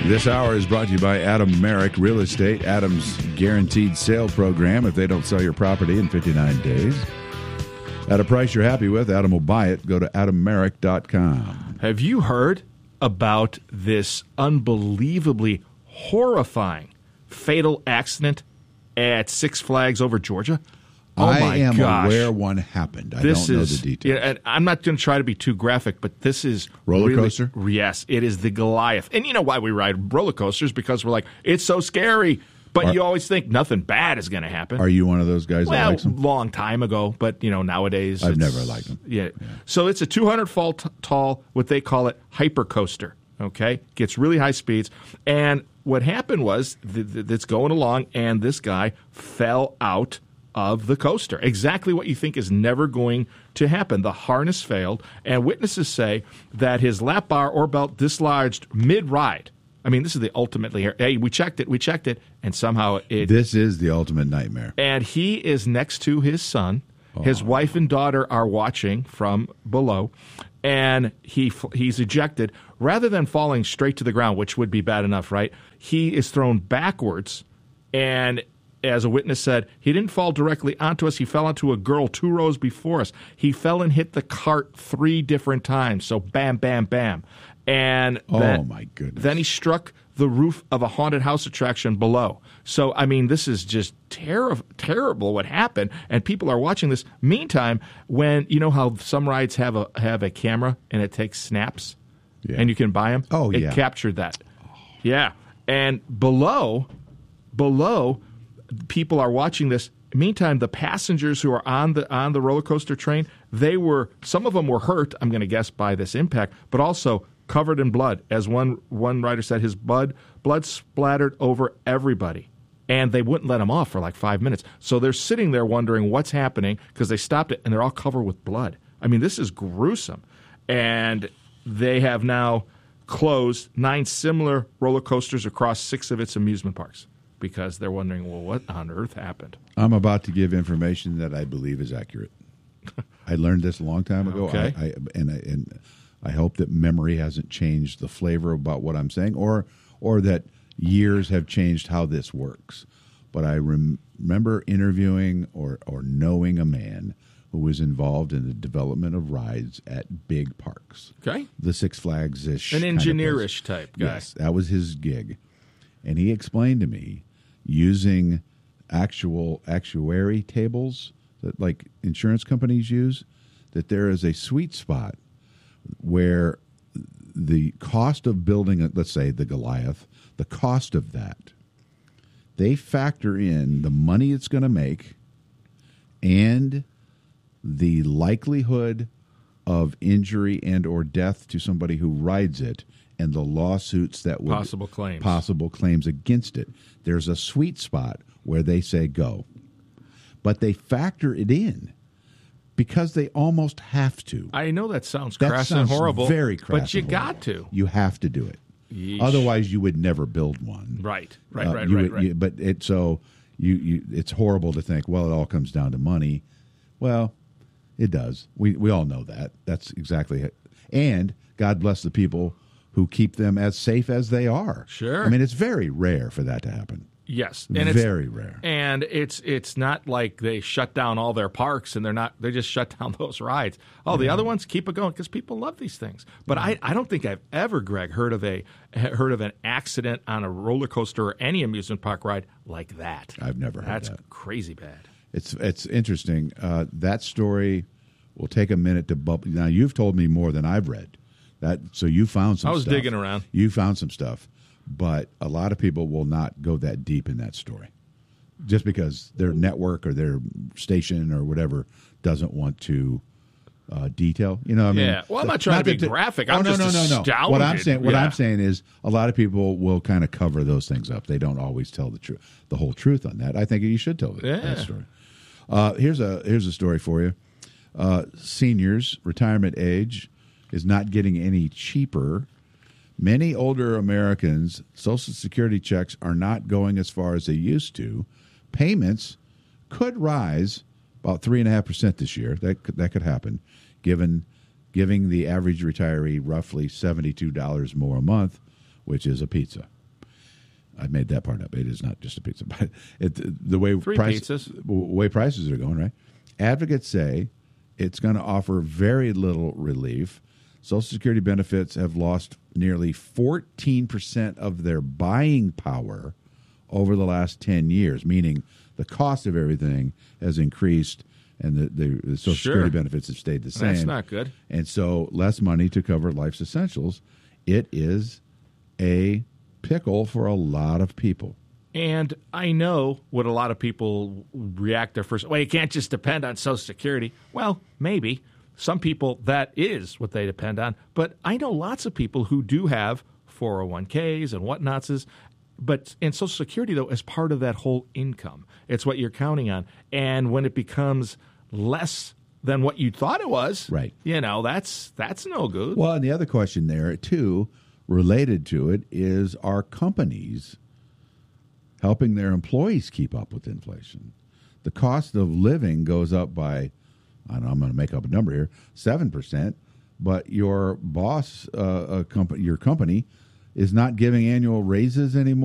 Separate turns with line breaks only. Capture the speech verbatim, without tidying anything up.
This hour is brought to you by Adam Merrick Real Estate, Adam's guaranteed sale program. If they don't sell your property in fifty-nine days at a price you're happy with, Adam will buy it. Go to adam merrick dot com.
Have you heard about this unbelievably horrifying fatal accident at Six Flags over Georgia? Oh
I
my
am
gosh.
aware one happened. I
this
don't know
is,
the details.
Yeah, and I'm not going to try to be too graphic, but this is
Roller
really-
coaster?
Yes, it is the Goliath. And you know why we ride roller coasters? Because we're like, it's so scary. But
Are-
you always think nothing bad is going to happen.
Are you one of those guys that
well,
likes them?
long time ago, but you know nowadays
I've
it's-
never liked them.
Yeah. yeah. So it's a two hundred foot t- tall, what they call it, hyper coaster. Okay, gets really high speeds, and what happened was th- th- it's going along, and this guy fell out of the coaster. Exactly what you think is never going to happen. The harness failed, and witnesses say that his lap bar or belt dislodged mid-ride. I mean, this is the ultimately. Hey, we checked it, we checked it, and somehow it.
This is the ultimate nightmare.
And he is next to his son. His
Oh.
wife and daughter are watching from below, and he he's ejected. Rather than falling straight to the ground, which would be bad enough, right? He is thrown backwards, and as a witness said, he didn't fall directly onto us. He fell onto a girl two rows before us. He fell and hit the cart three different times. So bam, bam, bam. And
Oh,
then,
my goodness.
Then he struck the roof of a haunted house attraction below. So, I mean, this is just ter- terrible what happened, and people are watching this. Meantime, when you know how some rides have a have a camera and it takes snaps,
Yeah.
and you can buy them.
Oh,
it
yeah.
captured that. Yeah, and below, below, people are watching this. Meantime, the passengers who are on the on the roller coaster train, they were some of them were hurt. I'm going to guess by this impact, but also covered in blood. As one one writer said, his blood blood splattered over everybody, and they wouldn't let him off for like five minutes. So they're sitting there wondering what's happening because they stopped it, and they're all covered with blood. I mean, this is gruesome, and they have now closed nine similar roller coasters across six of its amusement parks because they're wondering, well, what on earth happened?
I'm about to give information that I believe is accurate. I learned this a long time ago,
Okay.
I, I, and, I, and I hope that memory hasn't changed the flavor about what I'm saying, or or that years have changed how this works. But I rem- remember interviewing or, or knowing a man who was involved in the development of rides at big parks.
Okay.
The Six Flags-ish.
An
kind of
engineerish
place.
type guy.
Yes, that was his gig. And he explained to me, using actual actuary tables that like insurance companies use, that there is a sweet spot where the cost of building, a, let's say the Goliath, the cost of that, they factor in the money it's going to make and the likelihood of injury and or death to somebody who rides it and the lawsuits that would
Possible claims.
possible claims against it. There's a sweet spot where they say go. But they factor it in because they almost have to.
I know that sounds
That
crass
sounds
and horrible,
very crass
but you
and
got
horrible.
to.
You have to do it.
Yeesh.
Otherwise, you would never build one.
Right, right,
Uh,
right,
you
right,
would-
right.
you- but it so you, you it's horrible to think, well, it all comes down to money. Well, it does. We we all know that. That's exactly it. And God bless the people who keep them as safe as they are.
Sure.
I mean, it's very rare for that to happen.
Yes, and it's
Very rare.
And it's it's not like they shut down all their parks and they're not they just shut down those rides. Oh, the other ones keep it going because people love these things. But I, I don't think I've ever, Greg, heard of a heard of an accident on a roller coaster or any amusement park ride like that.
I've never heard
That's
that.
crazy bad.
It's it's interesting. Uh, that story will take a minute to bump. Now you've told me more than I've read. That so you found some.
I was
stuff.
digging around.
You found some stuff, but a lot of people will not go that deep in that story, just because their network or their station or whatever doesn't want to uh, detail. You know, what I mean,
Yeah. Well, I'm not trying to be
that-
graphic.
Oh,
I'm
no,
just
no, no, no.
astounded.
What I'm saying, what
Yeah.
I'm saying is, a lot of people will kind of cover those things up. They don't always tell the truth, the whole truth on that. I think you should tell the,
Yeah.
that story. Uh, here's a here's a story for you. Uh, seniors retirement age is not getting any cheaper. Many older Americans' Social Security checks are not going as far as they used to. Payments could rise about three and a half percent this year. That could, that could happen, given giving the average retiree roughly seventy two dollars more a month, which is a pizza. I made that part up. It is not just a pizza, but it, the way
Three
price,
pizzas.
the way prices are going, right? Advocates say it's going to offer very little relief. Social Security benefits have lost nearly fourteen percent of their buying power over the last ten years, meaning the cost of everything has increased and the, the, the Social
Sure.
Security benefits have stayed the same.
That's not good.
And so less money to cover life's essentials. It is a pickle for a lot of people.
And I know what a lot of people react their first. Well, you can't just depend on Social Security. Well, maybe. Some people, that is what they depend on. But I know lots of people who do have four oh one k's and whatnots. But and Social Security, though, is part of that whole income. It's what you're counting on. And when it becomes less than what you thought it was,
right?
You know, that's that's no good.
Well, and the other question there, too, related to it, is are companies helping their employees keep up with inflation? The cost of living goes up by, I don't know, I'm going to make up a number here, seven percent, but your boss, uh, a company, your company, is not giving annual raises anymore.